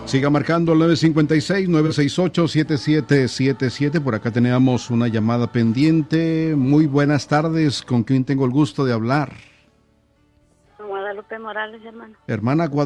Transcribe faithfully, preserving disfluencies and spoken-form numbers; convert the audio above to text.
Siga marcando el nueve cinco seis, nueve seis ocho, siete siete siete siete. Por acá teníamos una llamada pendiente. Muy buenas tardes. ¿Con quién tengo el gusto de hablar? Guadalupe Morales, hermano. Hermana Guadalupe.